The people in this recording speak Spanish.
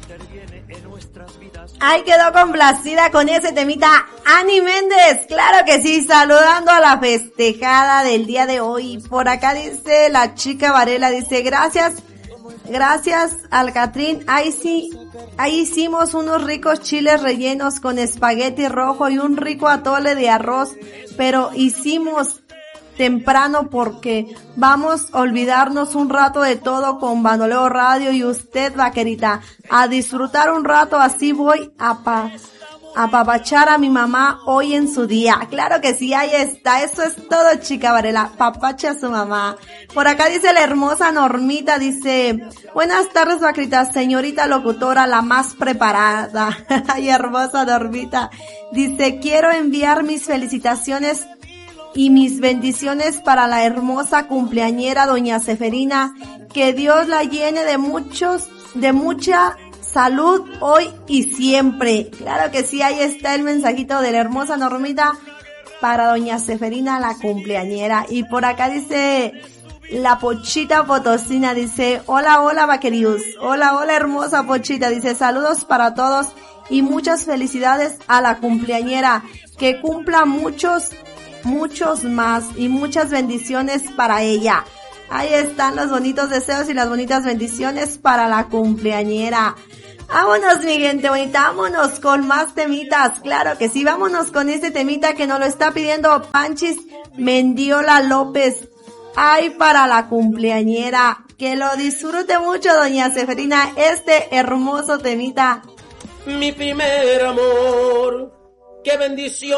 Ahí quedó complacida con ese temita Ani Méndez, claro que sí, saludando a la festejada del día de hoy. Por acá dice la chica Varela, dice gracias Alcatrín, ahí hicimos unos ricos chiles rellenos con espagueti rojo y un rico atole de arroz, pero hicimos temprano porque vamos a olvidarnos un rato de todo con Bandoleo Radio y usted, vaquerita, a disfrutar un rato, así voy a apapachar a mi mamá hoy en su día. Claro que sí, ahí está, eso es todo, chica Varela, papacha a su mamá. Por acá dice la hermosa Normita, dice, buenas tardes, vaquerita, señorita locutora, la más preparada. Ay, hermosa Normita. Dice, quiero enviar mis felicitaciones y mis bendiciones para la hermosa cumpleañera doña Seferina, que Dios la llene de mucha salud hoy y siempre. Claro que sí, ahí está el mensajito de la hermosa Normita para doña Seferina, la cumpleañera. Y por acá dice la Pochita Potosina, dice, hola vaquerius, hola hermosa Pochita, dice, saludos para todos y muchas felicidades a la cumpleañera, que cumpla muchos más y muchas bendiciones para ella. Ahí están los bonitos deseos y las bonitas bendiciones para la cumpleañera. Vámonos, mi gente bonita, vámonos con más temitas, claro que sí, vámonos con este temita que nos lo está pidiendo Panchis Mendiola López. Ay, para la cumpleañera, que lo disfrute mucho doña Seferina, este hermoso temita. Mi primer amor, qué bendición